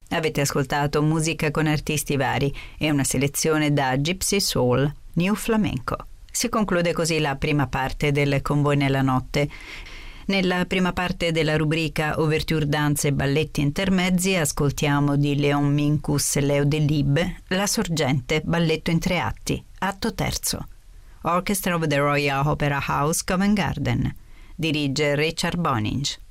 Avete ascoltato musica con artisti vari e una selezione da Gypsy Soul, New Flamenco. Si conclude così la prima parte del Con voi nella notte. Nella prima parte della rubrica Ouverture danze e balletti intermezzi ascoltiamo di Leon Minkus e Leo Delib La sorgente, balletto in 3 atti, atto terzo. Orchestra of the Royal Opera House, Covent Garden. Dirige Richard Boninge.